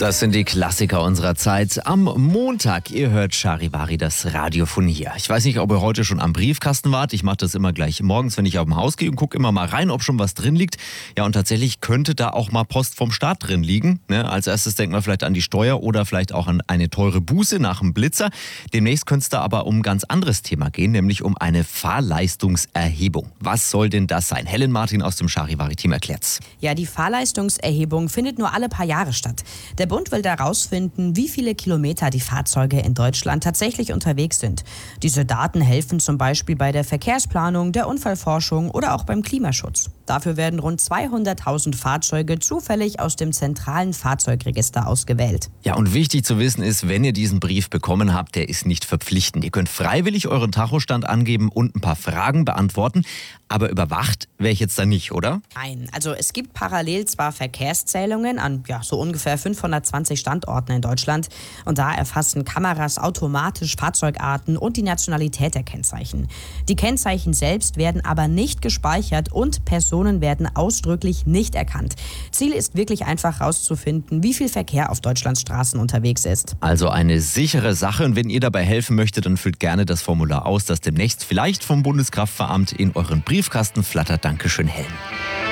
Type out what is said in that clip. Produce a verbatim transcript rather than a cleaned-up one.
Das sind die Klassiker unserer Zeit. Am Montag, ihr hört Charivari, das Radio von hier. Ich weiß nicht, ob ihr heute schon am Briefkasten wart. Ich mache das immer gleich morgens, wenn ich auf dem Haus gehe und gucke immer mal rein, ob schon was drin liegt. Ja, und tatsächlich könnte da auch mal Post vom Staat drin liegen. Ne? Als erstes denkt man vielleicht an die Steuer oder vielleicht auch an eine teure Buße nach dem Blitzer. Demnächst könnte es da aber um ein ganz anderes Thema gehen, nämlich um eine Fahrleistungserhebung. Was soll denn das sein? Helen Martin aus dem Charivari-Team erklärt's. Ja, die Fahrleistungserhebung findet nur alle paar Jahre statt. Der Bund will herausfinden, wie viele Kilometer die Fahrzeuge in Deutschland tatsächlich unterwegs sind. Diese Daten helfen zum Beispiel bei der Verkehrsplanung, der Unfallforschung oder auch beim Klimaschutz. Dafür werden rund zweihunderttausend Fahrzeuge zufällig aus dem zentralen Fahrzeugregister ausgewählt. Ja, und wichtig zu wissen ist, wenn ihr diesen Brief bekommen habt, der ist nicht verpflichtend. Ihr könnt freiwillig euren Tachostand angeben und ein paar Fragen beantworten. Aber überwacht wäre ich jetzt da nicht, oder? Nein, also es gibt parallel zwar Verkehrszählungen an ja, so ungefähr fünfhundertzwanzig Standorten in Deutschland. Und da erfassen Kameras automatisch Fahrzeugarten und die Nationalität der Kennzeichen. Die Kennzeichen selbst werden aber nicht gespeichert und Personen werden ausdrücklich nicht erkannt. Ziel ist wirklich einfach herauszufinden, wie viel Verkehr auf Deutschlands Straßen unterwegs ist. Also eine sichere Sache. Und wenn ihr dabei helfen möchtet, dann füllt gerne das Formular aus, das demnächst vielleicht vom Bundeskraftfahramt in euren Briefkasten flattert. Dankeschön, Helen.